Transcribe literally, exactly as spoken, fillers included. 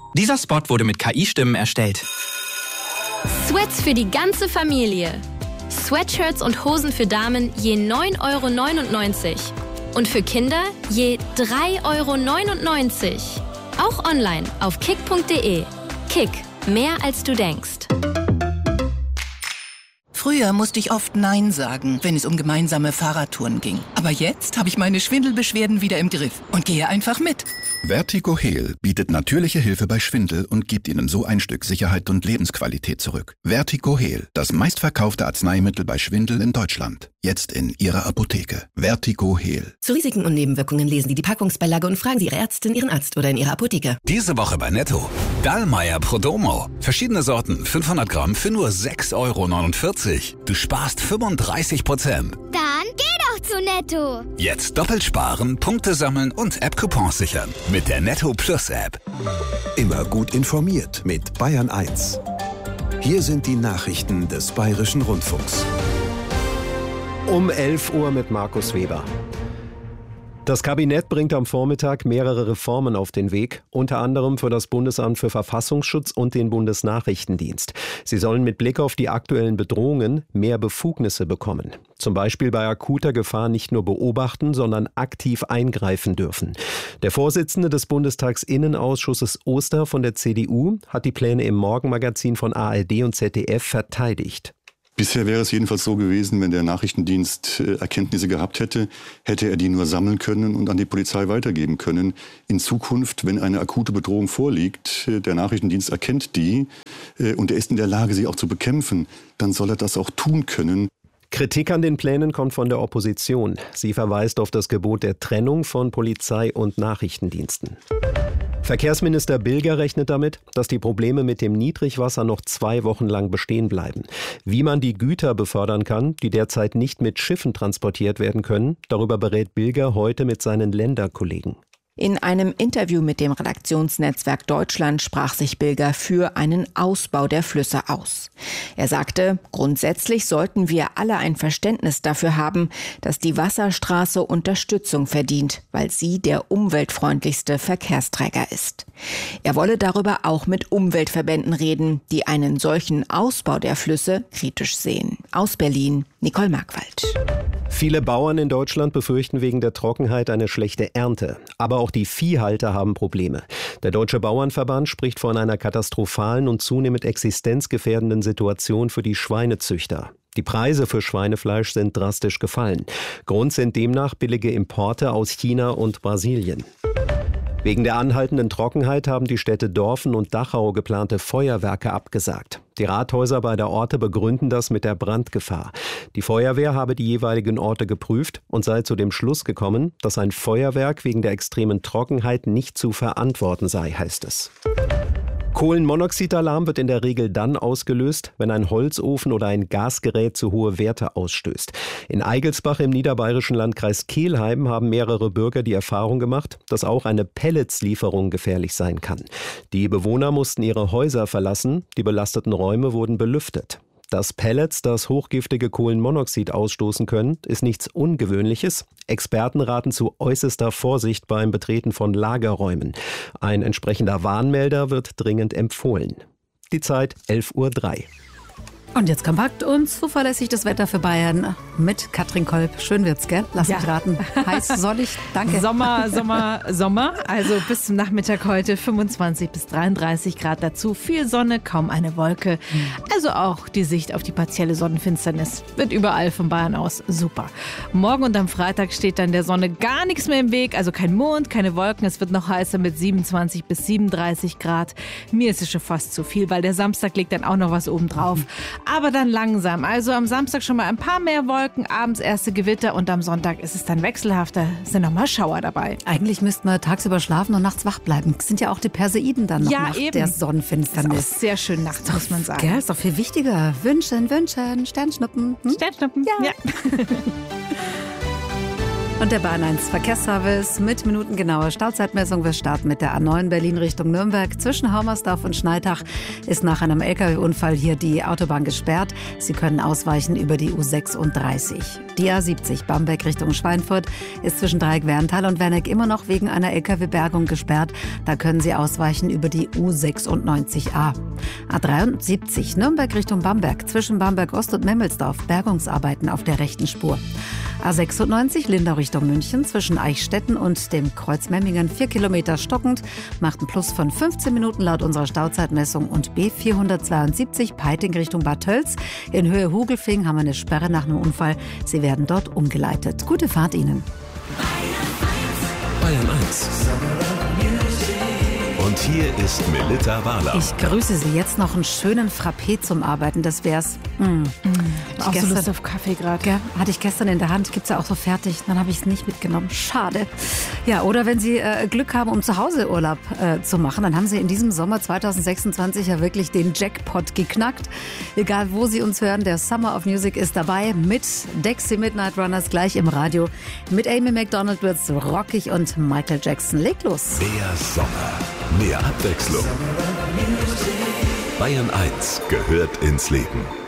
Dieser Spot wurde mit K I-Stimmen erstellt. Sweats für die ganze Familie. Sweatshirts und Hosen für Damen je neun Euro neunundneunzig. Und für Kinder je drei Euro neunundneunzig. Auch online auf kick punkt de. Kick, mehr als du denkst. Früher musste ich oft Nein sagen, wenn es um gemeinsame Fahrradtouren ging. Aber jetzt habe ich meine Schwindelbeschwerden wieder im Griff und gehe einfach mit. Vertigo Heal bietet natürliche Hilfe bei Schwindel und gibt Ihnen so ein Stück Sicherheit und Lebensqualität zurück. Vertigo Heal, das meistverkaufte Arzneimittel bei Schwindel in Deutschland. Jetzt in Ihrer Apotheke. Vertigo Heal. Zu Risiken und Nebenwirkungen lesen Sie die Packungsbeilage und fragen Sie Ihre Ärztin, Ihren Arzt oder in Ihrer Apotheke. Diese Woche bei Netto. Dallmayr Prodomo. Verschiedene Sorten, fünfhundert Gramm für nur sechs Euro neunundvierzig. Du sparst fünfunddreißig Prozent. Dann geh doch zu Netto. Jetzt doppelt sparen, Punkte sammeln und App-Coupons sichern. Mit der Netto Plus App. Immer gut informiert mit Bayern eins. Hier sind die Nachrichten des Bayerischen Rundfunks. Um elf Uhr mit Markus Weber. Das Kabinett bringt am Vormittag mehrere Reformen auf den Weg, unter anderem für das Bundesamt für Verfassungsschutz und den Bundesnachrichtendienst. Sie sollen mit Blick auf die aktuellen Bedrohungen mehr Befugnisse bekommen. Zum Beispiel bei akuter Gefahr nicht nur beobachten, sondern aktiv eingreifen dürfen. Der Vorsitzende des Bundestagsinnenausschusses Oster von der C D U hat die Pläne im Morgenmagazin von A R D und Z D F verteidigt. Bisher wäre es jedenfalls so gewesen, wenn der Nachrichtendienst äh, Erkenntnisse gehabt hätte, hätte er die nur sammeln können und an die Polizei weitergeben können. In Zukunft, wenn eine akute Bedrohung vorliegt, äh, der Nachrichtendienst erkennt die äh, und er ist in der Lage, sie auch zu bekämpfen, dann soll er das auch tun können. Kritik an den Plänen kommt von der Opposition. Sie verweist auf das Gebot der Trennung von Polizei und Nachrichtendiensten. Verkehrsminister Bilger rechnet damit, dass die Probleme mit dem Niedrigwasser noch zwei Wochen lang bestehen bleiben. Wie man die Güter befördern kann, die derzeit nicht mit Schiffen transportiert werden können, darüber berät Bilger heute mit seinen Länderkollegen. In einem Interview mit dem Redaktionsnetzwerk Deutschland sprach sich Bilger für einen Ausbau der Flüsse aus. Er sagte, grundsätzlich sollten wir alle ein Verständnis dafür haben, dass die Wasserstraße Unterstützung verdient, weil sie der umweltfreundlichste Verkehrsträger ist. Er wolle darüber auch mit Umweltverbänden reden, die einen solchen Ausbau der Flüsse kritisch sehen. Aus Berlin, Nicole Markwald. Viele Bauern in Deutschland befürchten wegen der Trockenheit eine schlechte Ernte. Aber auch die Viehhalter haben Probleme. Der Deutsche Bauernverband spricht von einer katastrophalen und zunehmend existenzgefährdenden Situation für die Schweinezüchter. Die Preise für Schweinefleisch sind drastisch gefallen. Grund sind demnach billige Importe aus China und Brasilien. Wegen der anhaltenden Trockenheit haben die Städte Dorfen und Dachau geplante Feuerwerke abgesagt. Die Rathäuser beider Orte begründen das mit der Brandgefahr. Die Feuerwehr habe die jeweiligen Orte geprüft und sei zu dem Schluss gekommen, dass ein Feuerwerk wegen der extremen Trockenheit nicht zu verantworten sei, heißt es. Kohlenmonoxidalarm wird in der Regel dann ausgelöst, wenn ein Holzofen oder ein Gasgerät zu hohe Werte ausstößt. In Eigelsbach im niederbayerischen Landkreis Kelheim haben mehrere Bürger die Erfahrung gemacht, dass auch eine Pelletslieferung gefährlich sein kann. Die Bewohner mussten ihre Häuser verlassen, die belasteten Räume wurden belüftet. Dass Pellets das hochgiftige Kohlenmonoxid ausstoßen können, ist nichts Ungewöhnliches. Experten raten zu äußerster Vorsicht beim Betreten von Lagerräumen. Ein entsprechender Warnmelder wird dringend empfohlen. Die Zeit elf Uhr drei. Und jetzt kompakt und zuverlässig das Wetter für Bayern mit Katrin Kolb. Schön wird's, gell? Lass ja. mich raten. Heiß, sonnig, danke. Sommer, Sommer, Sommer. Also bis zum Nachmittag heute fünfundzwanzig bis dreiunddreißig Grad dazu. Viel Sonne, kaum eine Wolke. Also auch die Sicht auf die partielle Sonnenfinsternis wird überall von Bayern aus super. Morgen und am Freitag steht dann der Sonne gar nichts mehr im Weg. Also kein Mond, keine Wolken. Es wird noch heißer mit siebenundzwanzig bis siebenunddreißig Grad. Mir ist es schon fast zu viel, weil der Samstag legt dann auch noch was oben drauf. Aber dann langsam. Also am Samstag schon mal ein paar mehr Wolken, abends erste Gewitter und am Sonntag ist es dann wechselhafter. Sind noch mal Schauer dabei. Eigentlich müssten wir tagsüber schlafen und nachts wach bleiben. Das sind ja auch die Perseiden dann noch ja, nach eben. der Sonnenfinsternis. Das ist auch sehr schön nachts, muss man sagen. Gell, ist doch viel wichtiger. Wünschen, wünschen, Sternschnuppen. Hm? Sternschnuppen, ja. ja. Und der Bahn eins Verkehrsservice mit minutengenauer Startzeitmessung. Wir starten mit der A neun Berlin Richtung Nürnberg. Zwischen Haumersdorf und Schneidach ist nach einem L K W-Unfall hier die Autobahn gesperrt. Sie können ausweichen über die U sechsunddreißig. Die A siebzig Bamberg Richtung Schweinfurt ist zwischen Dreieck-Werntal und Werneck immer noch wegen einer L K W-Bergung gesperrt. Da können Sie ausweichen über die U sechsundneunzig A. A dreiundsiebzig Nürnberg Richtung Bamberg. Zwischen Bamberg Ost und Memmelsdorf Bergungsarbeiten auf der rechten Spur. A sechsundneunzig Lindau Richtung München zwischen Eichstätten und dem Kreuz Memmingen vier Kilometer stockend, macht ein Plus von fünfzehn Minuten laut unserer Stauzeitmessung. Und B vierhundertzweiundsiebzig Peiting Richtung Bad Tölz in Höhe Hugelfing haben wir eine Sperre nach einem Unfall. Sie werden dort umgeleitet. Gute Fahrt Ihnen. Bayern eins. Und hier ist Melitta Wahler. Ich grüße Sie. Jetzt noch einen schönen Frappé zum Arbeiten. Das wär's. Mm. Mm. Auch so Lust auf Kaffee gerade. Hatte ich gestern in der Hand. Gibt's ja auch so fertig. Dann habe ich es nicht mitgenommen. Schade. Ja, oder wenn Sie äh, Glück haben, um zu Hause Urlaub äh, zu machen, dann haben Sie in diesem Sommer zweitausendsechsundzwanzig ja wirklich den Jackpot geknackt. Egal, wo Sie uns hören, der Summer of Music ist dabei mit Dexy Midnight Runners gleich im Radio. Mit Amy Macdonald wird's rockig und Michael Jackson legt los. Mehr Sommer. Mehr Abwechslung. Bayern eins gehört ins Leben.